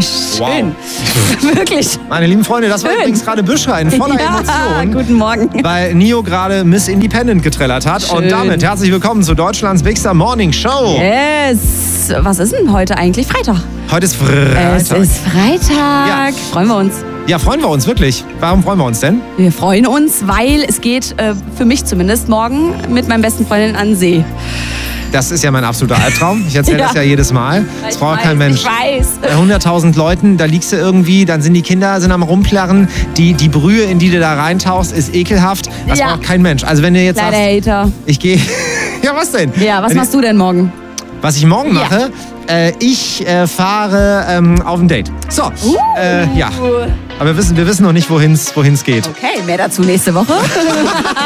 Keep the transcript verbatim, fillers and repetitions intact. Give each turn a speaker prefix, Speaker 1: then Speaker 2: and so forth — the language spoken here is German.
Speaker 1: schön.
Speaker 2: Wow.
Speaker 1: Wirklich.
Speaker 2: Meine lieben Freunde, das war
Speaker 1: Schön.
Speaker 2: übrigens gerade Büschrein, voller
Speaker 1: Ja,
Speaker 2: Emotionen.
Speaker 1: guten Morgen.
Speaker 2: Weil Nio gerade Miss Independent getrellert hat.
Speaker 1: Schön.
Speaker 2: Und damit herzlich willkommen zu Deutschlands Big Star Morning Show.
Speaker 1: Yes. Was ist denn heute eigentlich? Freitag.
Speaker 2: Heute ist Freitag.
Speaker 1: Es ist Freitag.
Speaker 2: Ja.
Speaker 1: Freuen wir uns.
Speaker 2: Ja, freuen wir uns wirklich. Warum freuen wir uns denn?
Speaker 1: Wir freuen uns, weil es geht, äh, für mich zumindest, morgen mit meinem besten Freundin an den See.
Speaker 2: Das ist ja mein absoluter Albtraum. Ich erzähle
Speaker 1: Ja.
Speaker 2: das ja jedes Mal. Das
Speaker 1: Ich
Speaker 2: braucht
Speaker 1: weiß,
Speaker 2: kein Mensch.
Speaker 1: Ich weiß.
Speaker 2: Bei hunderttausend Leuten, da liegst du irgendwie, dann sind die Kinder sind am Rumplärren. Die, die Brühe, in die du da reintauchst, ist ekelhaft. Das
Speaker 1: Ja.
Speaker 2: braucht kein Mensch. Also wenn du jetzt
Speaker 1: Kleiner
Speaker 2: sagst,
Speaker 1: Hater.
Speaker 2: ich gehe... Ja, was denn?
Speaker 1: Ja, was
Speaker 2: Wenn
Speaker 1: machst du denn morgen?
Speaker 2: Was ich morgen
Speaker 1: Ja.
Speaker 2: mache, äh, ich äh, fahre ähm, auf ein Date. So, äh, ja. Aber wir wissen, wir wissen noch nicht, wohin es wohin's geht.
Speaker 1: Okay, mehr dazu nächste Woche.